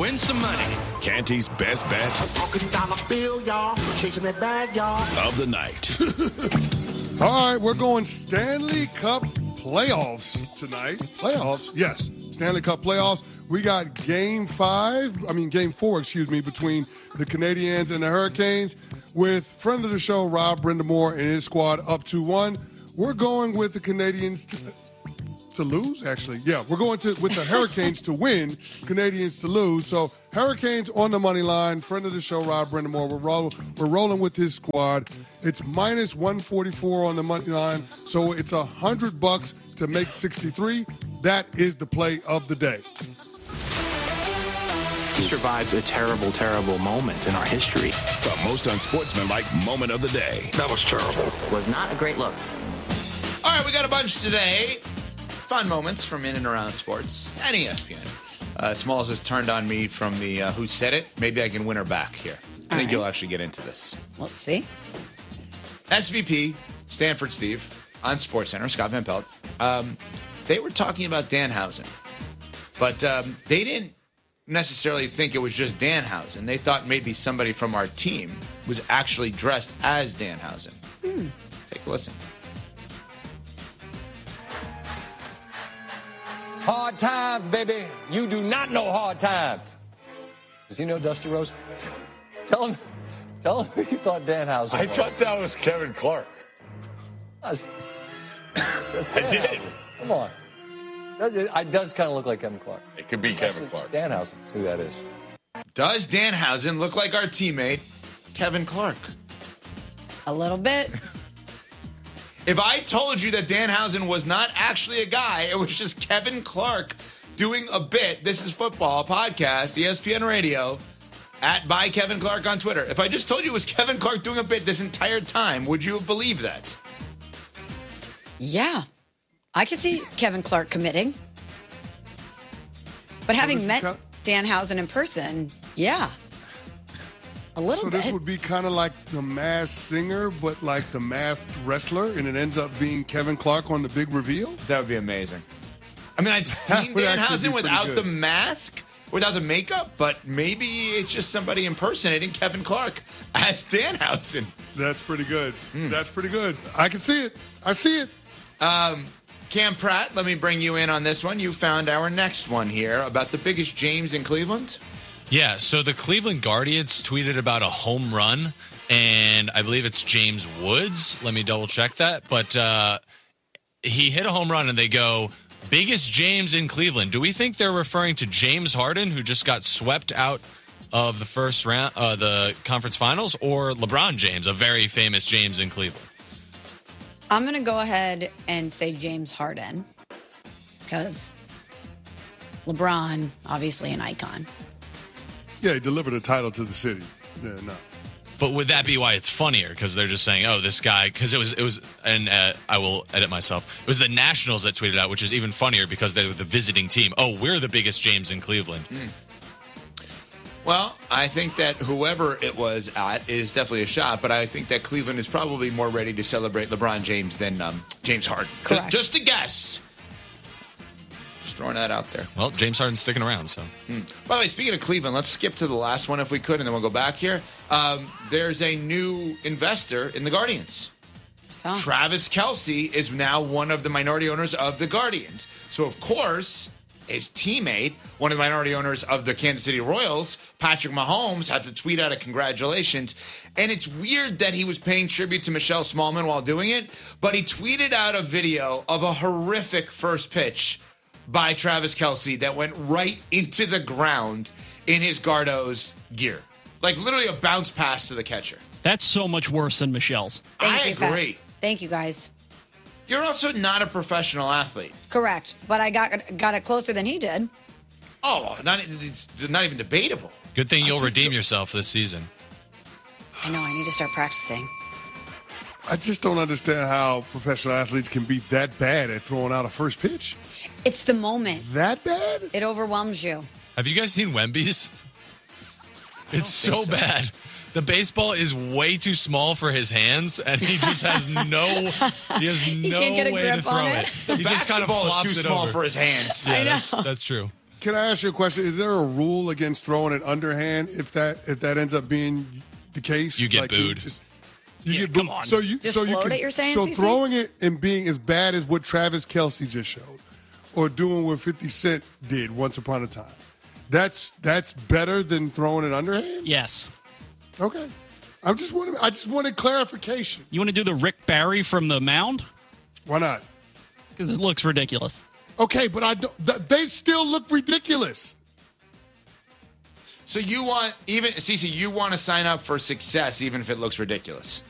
win some money. Canty's best bet. Talking dollar bill, y'all. Chasing that bag, y'all. Of the night. All right, we're going Stanley Cup playoffs tonight. Playoffs? Yes. Stanley Cup playoffs. We got game 4, between the Canadiens and the Hurricanes with friend of the show, Rob Brindamore, and his squad up 2-1. We're going with the Canadiens to lose, actually. Yeah, we're going with the Hurricanes to win, Canadiens to lose. So Hurricanes on the money line. Friend of the show, Rob Brindamore. We're rolling with his squad. It's minus 144 on the money line. So it's $100 to make 63. That is the play of the day. We survived a terrible, terrible moment in our history. The most unsportsmanlike moment of the day. That was terrible. Was not a great look. All right, we got a bunch today. Fun moments from in and around sports and ESPN. Smalls has turned on me from the Who Said It. Maybe I can win her back here. I think you'll actually get into this. Let's see. SVP, Stanford Steve, on SportsCenter, Scott Van Pelt. They were talking about Danhausen, but they didn't necessarily think it was just Danhausen. They thought maybe somebody from our team was actually dressed as Danhausen. Take a listen. Hard times, baby. You do not know hard times. Does he know Dusty Rose? Tell him who you thought Danhausen was. I thought that was Kevin Clark. That's did. Come on. It does kind of look like Kevin Clark. It could be Kevin Clark. Danhausen. That's who that is. Does Danhausen look like our teammate, Kevin Clark? A little bit. If I told you that Danhausen was not actually a guy, it was just Kevin Clark doing a bit. This is Football, a podcast, ESPN Radio, by Kevin Clark on Twitter. If I just told you it was Kevin Clark doing a bit this entire time, would you have believed that? Yeah. I could see Kevin Clark committing. But having met Danhausen in person, yeah. A little bit. So this would be kind of like the Masked Singer, but like the Masked Wrestler, and it ends up being Kevin Clark on the big reveal? That would be amazing. I mean, I've seen Danhausen without the mask, without the makeup, but maybe it's just somebody impersonating Kevin Clark as Danhausen. That's pretty good. That's pretty good. I can see it. I see it. Cam Pratt, let me bring you in on this one. You found our next one here about the biggest James in Cleveland. Yeah, so the Cleveland Guardians tweeted about a home run, and I believe it's James Woods. Let me double check that. But he hit a home run, and they go, biggest James in Cleveland. Do we think they're referring to James Harden, who just got swept out of the first round, the conference finals, or LeBron James, a very famous James in Cleveland? I'm going to go ahead and say James Harden, because LeBron, obviously an icon. Yeah, he delivered a title to the city. Yeah, no. But would that be why it's funnier? Because they're just saying, oh, this guy, because it was, and I will edit myself, it was the Nationals that tweeted out, which is even funnier because they were the visiting team. Oh, we're the biggest James in Cleveland. Well, I think that whoever it was at is definitely a shot, but I think that Cleveland is probably more ready to celebrate LeBron James than James Harden. Correct. Just a guess. Just throwing that out there. Well, James Harden's sticking around, so. By the way, speaking of Cleveland, let's skip to the last one if we could, and then we'll go back here. There's a new investor in the Guardians. So. Travis Kelce is now one of the minority owners of the Guardians. So, of course, his teammate, one of the minority owners of the Kansas City Royals, Patrick Mahomes, had to tweet out a congratulations. And it's weird that he was paying tribute to Michelle Smallman while doing it, but he tweeted out a video of a horrific first pitch by Travis Kelce that went right into the ground in his Gardos gear. Like literally a bounce pass to the catcher. That's so much worse than Michelle's. I agree. Thank you, guys. You're also not a professional athlete. Correct. But I got it closer than he did. Oh, it's not even debatable. Good thing you'll redeem yourself this season. I know. I need to start practicing. I just don't understand how professional athletes can be that bad at throwing out a first pitch. It's the moment. That bad? It overwhelms you. Have you guys seen Wemby's? It's so bad. The baseball is way too small for his hands, and he just has no can't get a way grip to throw on it. The He just kind of basketball is flops too it small over. for his hands. Yeah, I know. that's true. Can I ask you a question? Is there a rule against throwing it underhand if that ends up being the case? You get booed. You get booed. come on. So Just float it, you're saying, So CeCe? throwing it and being as bad as what Travis Kelce just showed, or doing what 50 Cent did once upon a time, that's better than throwing it underhand? Yes. Okay. I just wanted clarification. You want to do the Rick Barry from the mound? Why not? Because it looks ridiculous. Okay, but they still look ridiculous. So you want, even, Cece, you want to sign up for success even if it looks ridiculous?